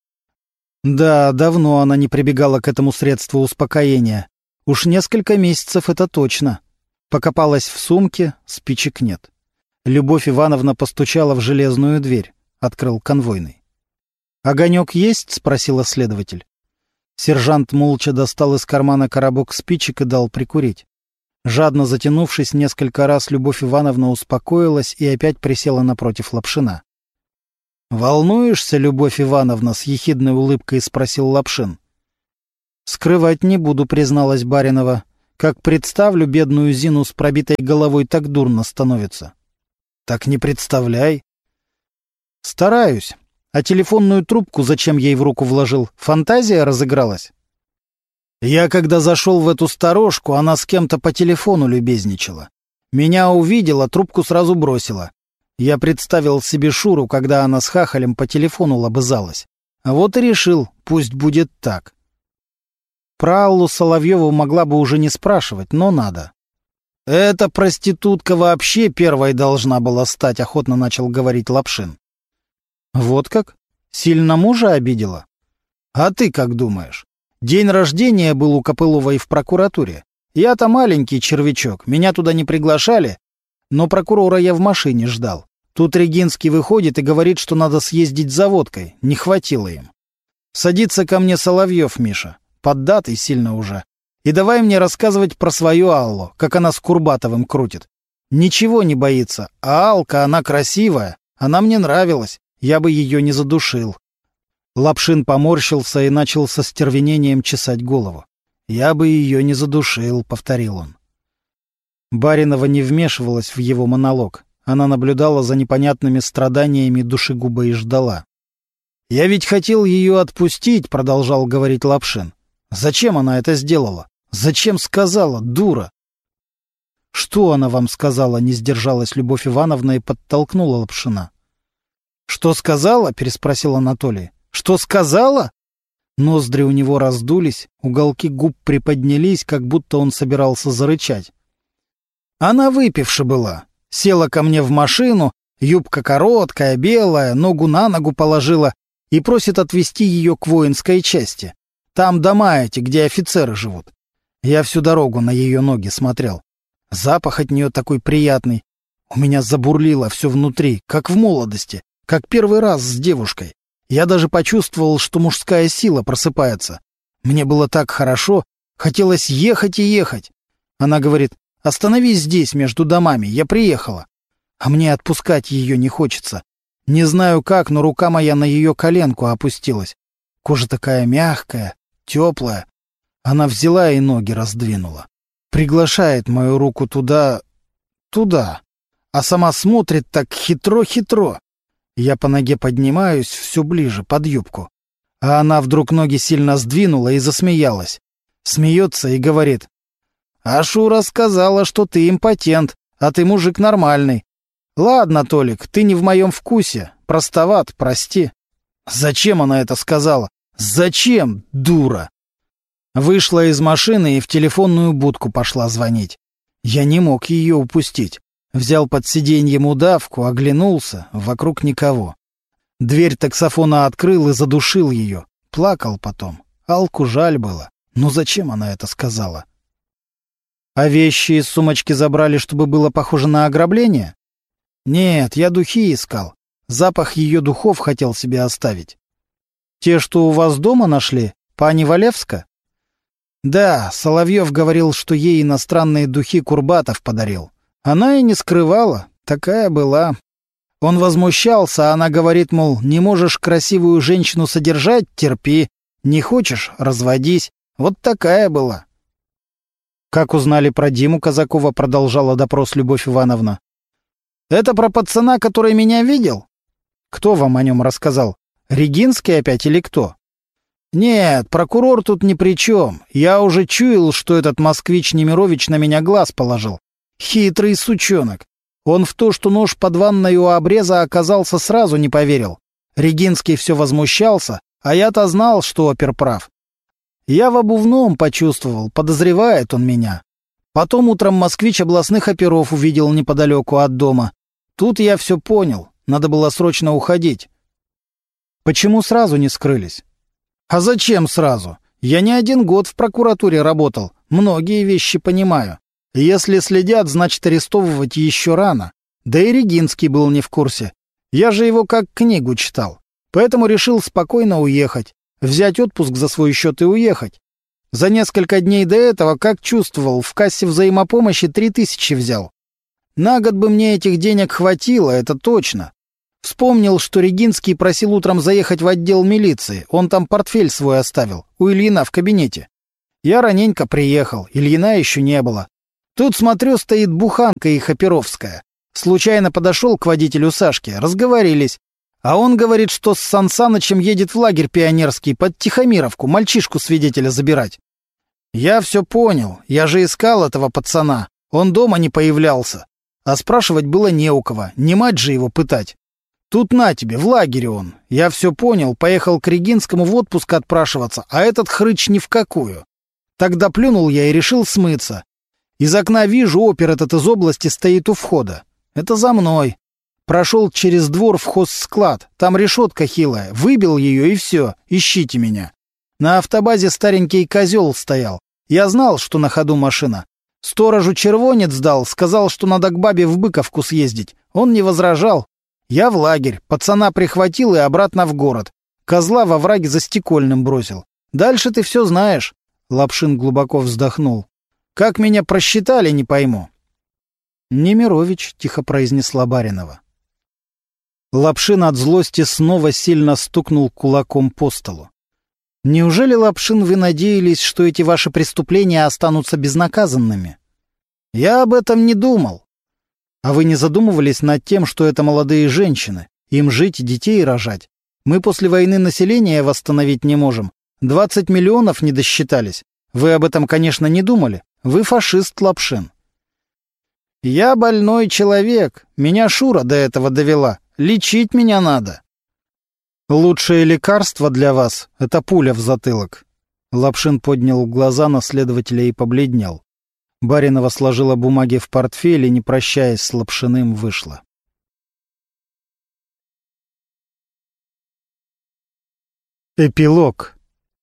Да, давно она не прибегала к этому средству успокоения. Уж несколько месяцев, это точно. Покопалась в сумке, спичек нет. Любовь Ивановна постучала в железную дверь. Открыл конвойный. «Огонек есть?» — спросила следователь. Сержант молча достал из кармана коробок спичек и дал прикурить. Жадно затянувшись несколько раз, Любовь Ивановна успокоилась и опять присела напротив Лапшина. «Волнуешься, Любовь Ивановна?» — с ехидной улыбкой спросил Лапшин. «Скрывать не буду», — призналась Баринова. «Как представлю бедную Зину с пробитой головой, так дурно становится». «Так не представляй». «Стараюсь. А телефонную трубку зачем ей в руку вложил? Фантазия разыгралась?» «Я, когда зашел в эту сторожку, она с кем-то по телефону любезничала. Меня увидела, трубку сразу бросила. Я представил себе Шуру, когда она с хахалем по телефону лобызалась. А вот и решил, пусть будет так». Про Аллу Соловьеву могла бы уже не спрашивать, но надо. «Эта проститутка вообще первой должна была стать», — охотно начал говорить Лапшин. «Вот как? Сильно мужа обидела? А ты как думаешь? День рождения был у Копыловой в прокуратуре. Я-то маленький червячок, меня туда не приглашали, но прокурора я в машине ждал. Тут Регинский выходит и говорит, что надо съездить за водкой, не хватило им. Садится ко мне Соловьев, Миша, поддатый сильно уже, и давай мне рассказывать про свою Аллу, как она с Курбатовым крутит. Ничего не боится, а Алка, она красивая, она мне нравилась, я бы ее не задушил». Лапшин поморщился и начал со стервенением чесать голову. «Я бы ее не задушил», — повторил он. Баринова не вмешивалась в его монолог. Она наблюдала за непонятными страданиями душегуба и ждала. «Я ведь хотел ее отпустить», — продолжал говорить Лапшин. «Зачем она это сделала? Зачем сказала, дура?» «Что она вам сказала?» — не сдержалась Любовь Ивановна и подтолкнула Лапшина. «Что сказала?» — переспросил Анатолий. «Что сказала?» Ноздри у него раздулись, уголки губ приподнялись, как будто он собирался зарычать. «Она выпивши была. Села ко мне в машину, юбка короткая, белая, ногу на ногу положила и просит отвезти ее к воинской части. Там дома эти, где офицеры живут. Я всю дорогу на ее ноги смотрел. Запах от нее такой приятный. У меня забурлило все внутри, как в молодости, как первый раз с девушкой. Я даже почувствовал, что мужская сила просыпается. Мне было так хорошо, хотелось ехать и ехать. Она говорит: «Остановись здесь, между домами, я приехала». А мне отпускать ее не хочется. Не знаю как, но рука моя на ее коленку опустилась. Кожа такая мягкая, теплая. Она взяла и ноги раздвинула. Приглашает мою руку туда, а сама смотрит так хитро-хитро. Я по ноге поднимаюсь все ближе, под юбку. А она вдруг ноги сильно сдвинула и засмеялась. Смеется и говорит: «А Шура сказала, что ты импотент, а ты мужик нормальный. Ладно, Толик, ты не в моем вкусе, простоват, прости». Зачем она это сказала? Зачем, дура? Вышла из машины и в телефонную будку пошла звонить. Я не мог ее упустить. Взял под сиденьем удавку, оглянулся, вокруг никого. Дверь таксофона открыл и задушил ее. Плакал потом. Алку жаль было. Но зачем она это сказала? А вещи из сумочки забрали, чтобы было похоже на ограбление? Нет, я духи искал. Запах ее духов хотел себе оставить. Те, что у вас дома нашли? Пани Валевска? Да, Соловьев говорил, что ей иностранные духи Курбатов подарил. Она и не скрывала, такая была. Он возмущался, а она говорит, мол, не можешь красивую женщину содержать — терпи, не хочешь — разводись. Вот такая была. Как узнали про Диму Казакова, продолжала допрос Любовь Ивановна. Это про пацана, который меня видел? Кто вам о нем рассказал? Регинский опять или кто? Нет, прокурор тут ни при чем. Я уже чуял, что этот москвич Немирович на меня глаз положил. Хитрый сучонок. Он в то, что нож под ванной у обреза оказался, сразу не поверил. Регинский все возмущался, а я-то знал, что опер прав. Я в обувном почувствовал, подозревает он меня. Потом утром москвич областных оперов увидел неподалеку от дома. Тут я все понял, надо было срочно уходить. Почему сразу не скрылись? А зачем сразу? Я не 1 год в прокуратуре работал, многие вещи понимаю. Если следят, значит, арестовывать еще рано. Да и Регинский был не в курсе. Я же его как книгу читал. Поэтому решил спокойно уехать. Взять отпуск за свой счет и уехать. За несколько дней до этого, как чувствовал, в кассе взаимопомощи 3000 взял. На год бы мне этих денег хватило, это точно. Вспомнил, что Регинский просил утром заехать в отдел милиции. Он там портфель свой оставил. У Ильина в кабинете. Я раненько приехал. Ильина еще не было. Тут, смотрю, стоит буханка и Хаперовская. Случайно подошел к водителю Сашки. Разговорились. А он говорит, что с Сан Санычем едет в лагерь пионерский под Тихомировку мальчишку-свидетеля забирать. Я все понял. Я же искал этого пацана. Он дома не появлялся. А спрашивать было не у кого. Не мать же его пытать. Тут на тебе, в лагере он. Я все понял, поехал к Регинскому в отпуск отпрашиваться, а этот хрыч ни в какую. Тогда плюнул я и решил смыться. Из окна вижу, опер этот из области стоит у входа. Это за мной. Прошел через двор в хозсклад. Там решетка хилая. Выбил ее и все. Ищите меня. На автобазе старенький козел стоял. Я знал, что на ходу машина. Сторожу червонец дал, сказал, что надо к бабе в Быковку съездить. Он не возражал. Я в лагерь, пацана прихватил и обратно в город. Козла во враге за Стекольным бросил. Дальше ты все знаешь. Лапшин глубоко вздохнул. Как меня просчитали, не пойму. Немирович, тихо произнесла Баринова. Лапшин от злости снова сильно стукнул кулаком по столу. Неужели, Лапшин, вы надеялись, что эти ваши преступления останутся безнаказанными? Я об этом не думал. А вы не задумывались над тем, что это молодые женщины? Им жить и детей рожать. Мы после войны население восстановить не можем. 20 миллионов не досчитались. Вы об этом, конечно, не думали. Вы фашист, Лапшин. Я больной человек. Меня Шура до этого довела. Лечить меня надо. Лучшее лекарство для вас — это пуля в затылок. Лапшин поднял глаза на следователя и побледнел. Баринова сложила бумаги в портфель и, не прощаясь с Лапшиным, вышла. Эпилог.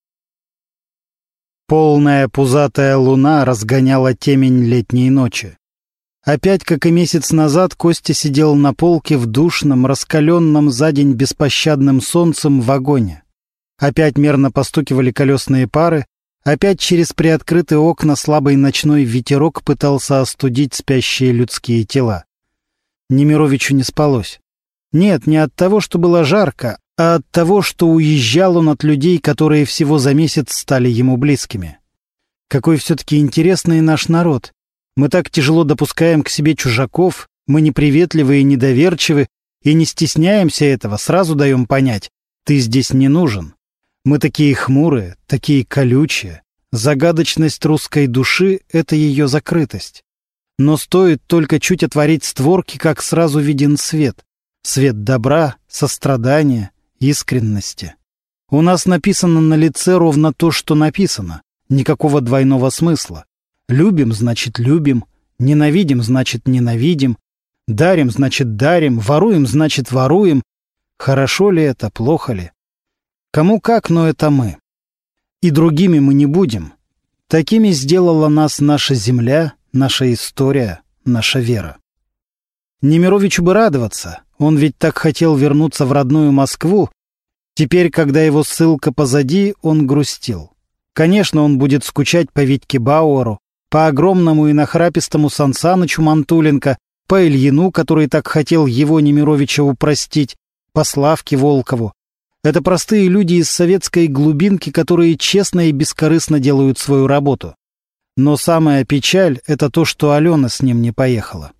Полная пузатая луна разгоняла темень летней ночи. Опять, как и месяц назад, Костя сидел на полке в душном, раскаленном за день беспощадным солнцем вагоне. Опять мерно постукивали колесные пары, опять через приоткрытые окна слабый ночной ветерок пытался остудить спящие людские тела. Немировичу не спалось. Нет, не от того, что было жарко, а от того, что уезжал он от людей, которые всего за месяц стали ему близкими. Какой все-таки интересный наш народ. Мы так тяжело допускаем к себе чужаков, мы неприветливы и недоверчивы, и не стесняемся этого, сразу даем понять, ты здесь не нужен. Мы такие хмурые, такие колючие. Загадочность русской души — это ее закрытость. Но стоит только чуть отворить створки, как сразу виден свет. Свет добра, сострадания, искренности. У нас написано на лице ровно то, что написано. Никакого двойного смысла. Любим, значит, любим. Ненавидим, значит, ненавидим. Дарим, значит, дарим. Воруем, значит, воруем. Хорошо ли это, плохо ли? Кому как, но это мы. И другими мы не будем. Такими сделала нас наша земля, наша история, наша вера. Немировичу бы радоваться. Он ведь так хотел вернуться в родную Москву. Теперь, когда его ссылка позади, он грустил. Конечно, он будет скучать по Витьке Бауэру, по огромному и нахрапистому Сан Санычу Мантуленко, по Ильину, который так хотел его, Немировича, упростить, по Славке Волкову. Это простые люди из советской глубинки, которые честно и бескорыстно делают свою работу. Но самая печаль — это то, что Алена с ним не поехала.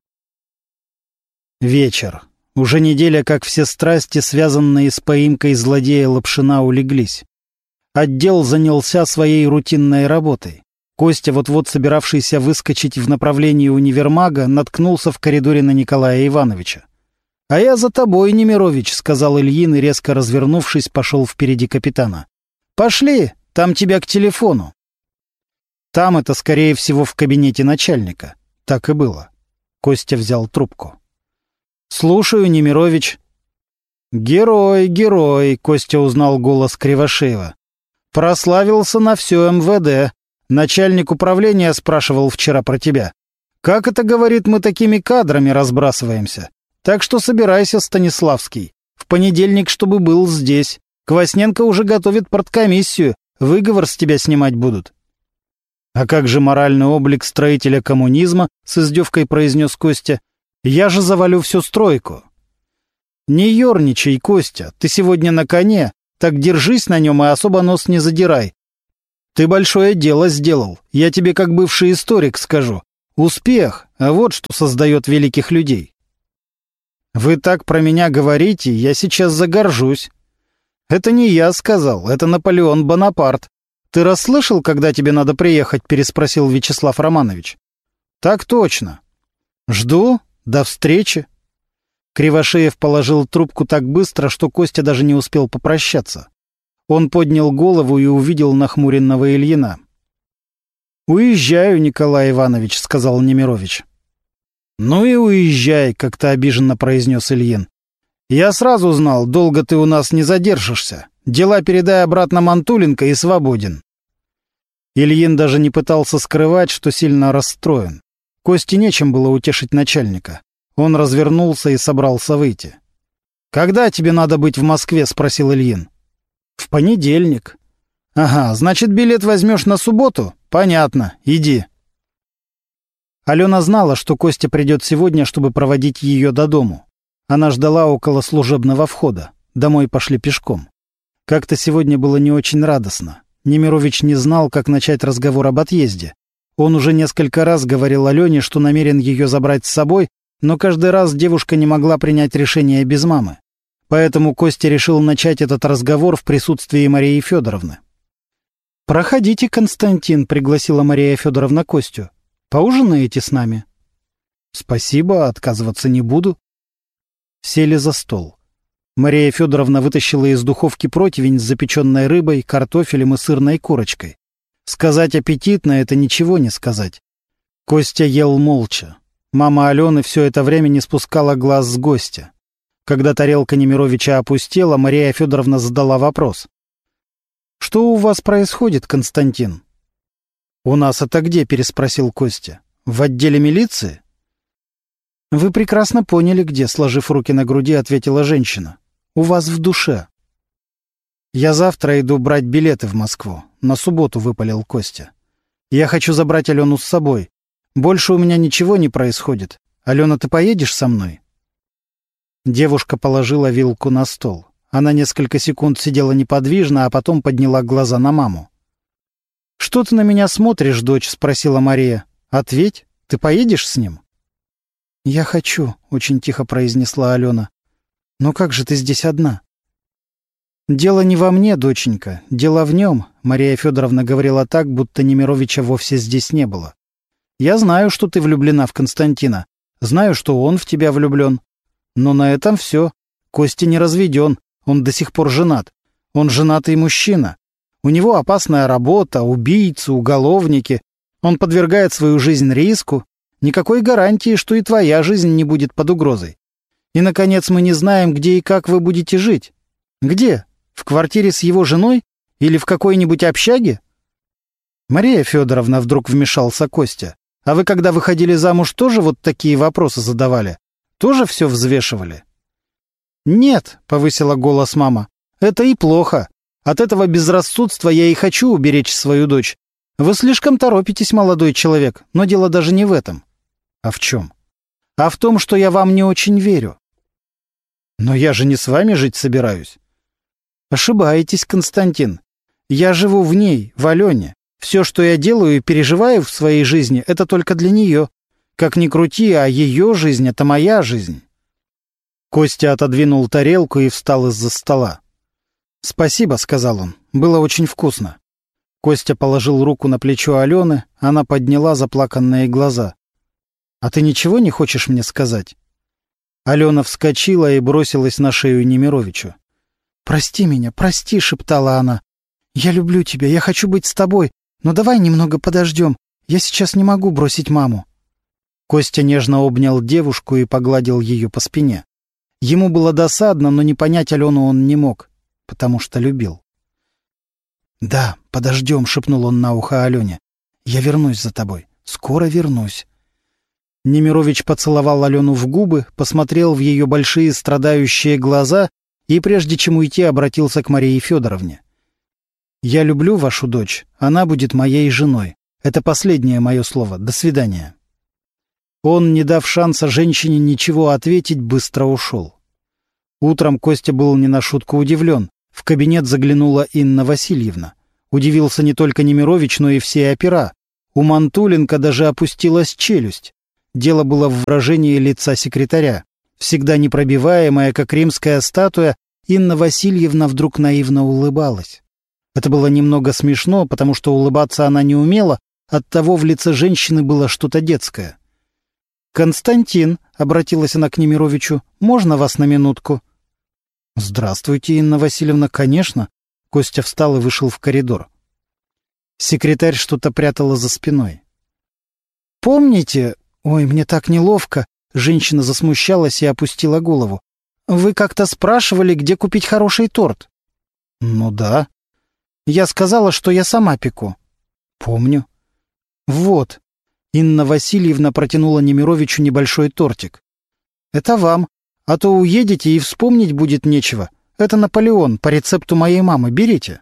Вечер. Уже неделя, как все страсти, связанные с поимкой злодея Лапшина, улеглись. Отдел занялся своей рутинной работой. Костя, вот-вот собиравшийся выскочить в направлении универмага, наткнулся в коридоре на Николая Ивановича. «А я за тобой, Немирович», — сказал Ильин и, резко развернувшись, пошел впереди капитана. «Пошли, там тебя к телефону». Там это, скорее всего, в кабинете начальника. Так и было. Костя взял трубку. «Слушаю, Немирович». «Герой, герой», — Костя узнал голос Кривошеева. «Прославился на все МВД. Начальник управления спрашивал вчера про тебя. Как это, говорит, мы такими кадрами разбрасываемся? Так что собирайся, Станиславский. В понедельник, чтобы был здесь. Квасненко уже готовит парткомиссию. Выговор с тебя снимать будут». «А как же моральный облик строителя коммунизма?» — с издевкой произнес Костя. «Я же завалю всю стройку». «Не ерничай, Костя, ты сегодня на коне, так держись на нем и особо нос не задирай. Ты большое дело сделал, я тебе как бывший историк скажу. Успех, а вот что создает великих людей». «Вы так про меня говорите, я сейчас загоржусь». «Это не я сказал, это Наполеон Бонапарт. Ты расслышал, когда тебе надо приехать?» — переспросил Вячеслав Романович. «Так точно. Жду. До встречи». Кривошеев положил трубку так быстро, что Костя даже не успел попрощаться. Он поднял голову и увидел нахмуренного Ильина. «Уезжаю, Николай Иванович», — сказал Немирович. «Ну и уезжай», — как-то обиженно произнес Ильин. «Я сразу знал, долго ты у нас не задержишься. Дела передай обратно Мантуленко и свободен». Ильин даже не пытался скрывать, что сильно расстроен. Косте нечем было утешить начальника. Он развернулся и собрался выйти. «Когда тебе надо быть в Москве?» — спросил Ильин. «В понедельник». «Ага, значит, билет возьмешь на субботу? Понятно, иди». Алена знала, что Костя придет сегодня, чтобы проводить ее до дому. Она ждала около служебного входа. Домой пошли пешком. Как-то сегодня было не очень радостно. Немирович не знал, как начать разговор об отъезде. Он уже несколько раз говорил Алене, что намерен ее забрать с собой, но каждый раз девушка не могла принять решение без мамы. Поэтому Костя решил начать этот разговор в присутствии Марии Федоровны. «Проходите, Константин», — пригласила Мария Федоровна Костю. «Поужинаете с нами?» «Спасибо, отказываться не буду». Сели за стол. Мария Федоровна вытащила из духовки противень с запеченной рыбой, картофелем и сырной корочкой. Сказать аппетитно — это ничего не сказать. Костя ел молча. Мама Алены все это время не спускала глаз с гостя. Когда тарелка Немировича опустела, Мария Федоровна задала вопрос. «Что у вас происходит, Константин?» «У нас это где?» — переспросил Костя. «В отделе милиции?» «Вы прекрасно поняли, где», — сложив руки на груди, ответила женщина. «У вас в душе». «Я завтра иду брать билеты в Москву. На субботу», — выпалил Костя. «Я хочу забрать Алену с собой. Больше у меня ничего не происходит. Алена, ты поедешь со мной?» Девушка положила вилку на стол. Она несколько секунд сидела неподвижно, а потом подняла глаза на маму. «Что ты на меня смотришь, дочь?» — спросила Мария. «Ответь, ты поедешь с ним?» «Я хочу», — очень тихо произнесла Алена. «Но как же ты здесь одна?» «Дело не во мне, доченька, дело в нем», — Мария Федоровна говорила так, будто Немировича вовсе здесь не было. «Я знаю, что ты влюблена в Константина, знаю, что он в тебя влюблен. Но на этом все. Костя не разведен, он до сих пор женат. Он женатый мужчина. У него опасная работа, убийцы, уголовники. Он подвергает свою жизнь риску. Никакой гарантии, что и твоя жизнь не будет под угрозой. И, наконец, мы не знаем, где и как вы будете жить. Где? В квартире с его женой? Или в какой-нибудь общаге?» «Мария Федоровна», — вдруг вмешался Костя, «а вы, когда выходили замуж, тоже вот такие вопросы задавали? Тоже все взвешивали?» «Нет», — повысила голос мама, — «это и плохо. От этого безрассудства я и хочу уберечь свою дочь. Вы слишком торопитесь, молодой человек, но дело даже не в этом». «А в чем?» «А в том, что я вам не очень верю». «Но я же не с вами жить собираюсь». «Ошибаетесь, Константин. Я живу в ней, в Алене. Все, что я делаю и переживаю в своей жизни, это только для нее. Как ни крути, а ее жизнь — это моя жизнь». Костя отодвинул тарелку и встал из-за стола. «Спасибо», — сказал он, — «было очень вкусно». Костя положил руку на плечо Алены, она подняла заплаканные глаза. «А ты ничего не хочешь мне сказать?» Алена вскочила и бросилась на шею Немировичу. «Прости меня, прости», — шептала она. «Я люблю тебя, я хочу быть с тобой, но давай немного подождем, я сейчас не могу бросить маму». Костя нежно обнял девушку и погладил ее по спине. Ему было досадно, но не понять Алену он не мог, потому что любил. «Да, подождем», — шепнул он на ухо Алене. «Я вернусь за тобой, скоро вернусь». Немирович поцеловал Алену в губы, посмотрел в ее большие страдающие глаза и, прежде чем уйти, обратился к Марии Федоровне. «Я люблю вашу дочь, она будет моей женой. Это последнее мое слово. До свидания». Он, не дав шанса женщине ничего ответить, быстро ушел. Утром Костя был не на шутку удивлен. В кабинет заглянула Инна Васильевна. Удивился не только Немирович, но и все опера. У Мантуленко даже опустилась челюсть. Дело было в выражении лица секретаря. Всегда непробиваемая, как римская статуя, Инна Васильевна вдруг наивно улыбалась. Это было немного смешно, потому что улыбаться она не умела, оттого в лице женщины было что-то детское. «Константин», — обратилась она к Немировичу, — «можно вас на минутку?» «Здравствуйте, Инна Васильевна, конечно». Костя встал и вышел в коридор. Секретарь что-то прятала за спиной. «Помните...» «Ой, мне так неловко». Женщина засмущалась и опустила голову. «Вы как-то спрашивали, где купить хороший торт?» «Ну да». «Я сказала, что я сама пеку». «Помню». «Вот». Инна Васильевна протянула Немировичу небольшой тортик. «Это вам. А то уедете и вспомнить будет нечего. Это Наполеон, по рецепту моей мамы. Берите».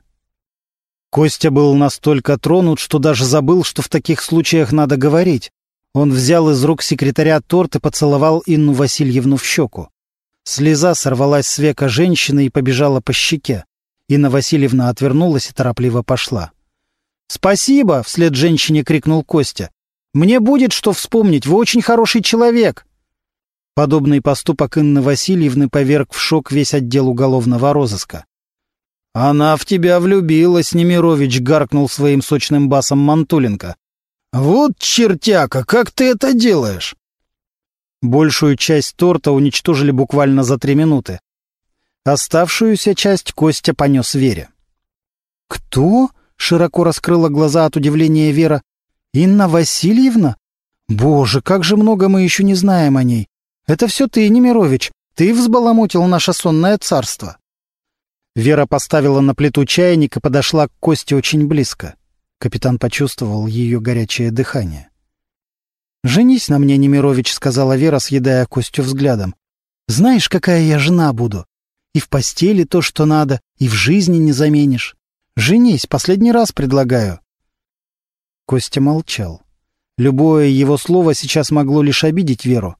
Костя был настолько тронут, что даже забыл, что в таких случаях надо говорить. Он взял из рук секретаря торт и поцеловал Инну Васильевну в щеку. Слеза сорвалась с века женщины и побежала по щеке. Инна Васильевна отвернулась и торопливо пошла. «Спасибо!» — вслед женщине крикнул Костя. «Мне будет что вспомнить, вы очень хороший человек!» Подобный поступок Инны Васильевны поверг в шок весь отдел уголовного розыска. «Она в тебя влюбилась, Немирович!» — гаркнул своим сочным басом Мантуленко. «Вот чертяка, как ты это делаешь?» Большую часть торта уничтожили буквально за 3 минуты. Оставшуюся часть Костя понес Вере. «Кто?» — широко раскрыла глаза от удивления Вера. «Инна Васильевна? Боже, как же много мы еще не знаем о ней! Это все ты, Немирович, ты взбаламутил наше сонное царство!» Вера поставила на плиту чайник и подошла к Косте очень близко. Капитан почувствовал ее горячее дыхание. «Женись на мне, Немирович», — сказала Вера, съедая Костю взглядом. «Знаешь, какая я жена буду? И в постели то, что надо, и в жизни не заменишь. Женись, последний раз предлагаю». Костя молчал. Любое его слово сейчас могло лишь обидеть Веру.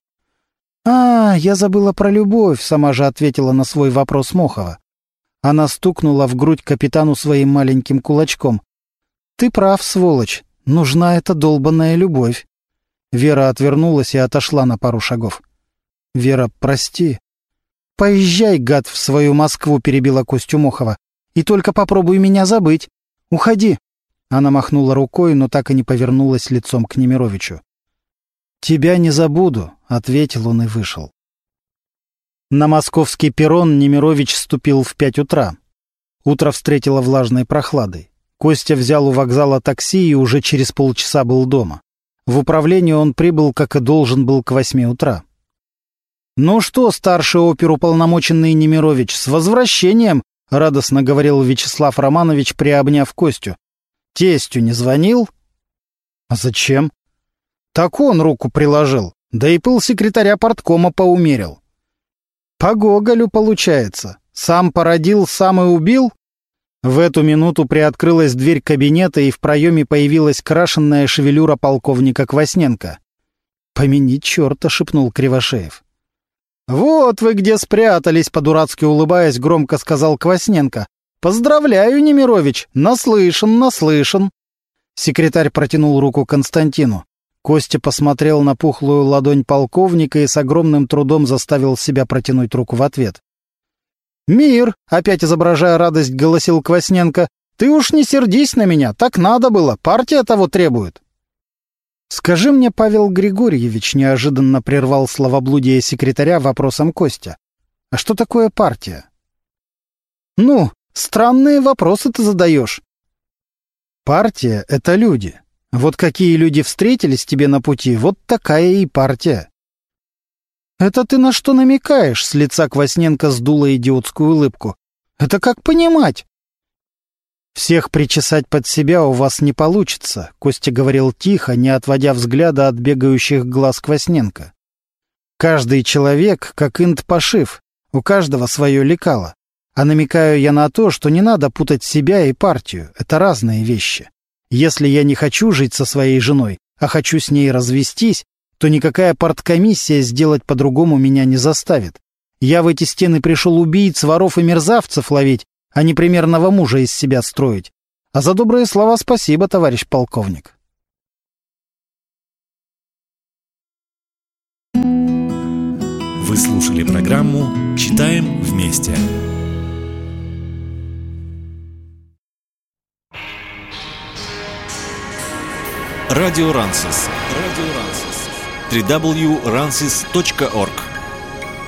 Я забыла про любовь», — сама же ответила на свой вопрос Мохова. Она стукнула в грудь капитану своим маленьким кулачком. «Ты прав, сволочь, нужна эта долбанная любовь». Вера отвернулась и отошла на пару шагов. «Вера, прости». «Поезжай, гад, в свою Москву», — перебила Костю Мохова. «И только попробуй меня забыть. Уходи». Она махнула рукой, но так и не повернулась лицом к Немировичу. «Тебя не забуду», — ответил он и вышел. На московский перрон Немирович ступил в 5 утра. Утро встретило влажной прохладой. Костя взял у вокзала такси и уже через полчаса был дома. В управление он прибыл, как и должен был, к 8 утра. «Ну что, старший оперуполномоченный Немирович, с возвращением!» — радостно говорил Вячеслав Романович, приобняв Костю. «Тестю не звонил?» «А зачем?» «Так он руку приложил, да и пыл секретаря парткома поумерил». «По Гоголю получается. Сам породил, сам и убил?» В эту минуту приоткрылась дверь кабинета, и в проеме появилась крашенная шевелюра полковника Квасненко. «Помяни черта!» — шепнул Кривошеев. «Вот вы где спрятались!» — по-дурацки улыбаясь, громко сказал Квасненко. «Поздравляю, Немирович! Наслышан, наслышан!» Секретарь протянул руку Константину. Костя посмотрел на пухлую ладонь полковника и с огромным трудом заставил себя протянуть руку в ответ. «Мир!» — опять изображая радость, голосил Квасненко. «Ты уж не сердись на меня, так надо было, партия того требует». «Скажи мне, Павел Григорьевич», — неожиданно прервал словоблудие секретаря вопросом Костя. «А что такое партия?» «Ну, странные вопросы ты задаешь». «Партия — это люди. Вот какие люди встретились тебе на пути, вот такая и партия». «Это ты на что намекаешь?» — с лица Квасненко сдула идиотскую улыбку. «Это как понимать?» «Всех причесать под себя у вас не получится», — Костя говорил тихо, не отводя взгляда от бегающих глаз Квасненко. «Каждый человек, как инт-пошив, у каждого свое лекало. А намекаю я на то, что не надо путать себя и партию, это разные вещи. Если я не хочу жить со своей женой, а хочу с ней развестись, то никакая парткомиссия сделать по-другому меня не заставит. Я в эти стены пришел убийц, воров и мерзавцев ловить, а не примерного мужа из себя строить. А за добрые слова спасибо, товарищ полковник. Вы слушали программу «Читаем вместе». Радио Рансис. www.ransis.org